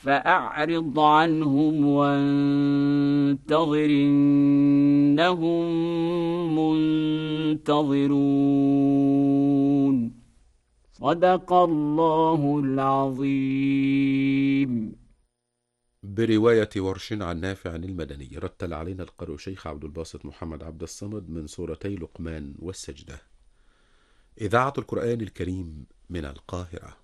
فأعرض عنهم وانتظر إنهم منتظرون. صدق الله العظيم. برواية ورش عن نافع المدني. رتل علينا القارئ شيخ عبد الباسط محمد عبد الصمد من سورتي لقمان والسجدة. إذاعة القرآن الكريم من القاهرة.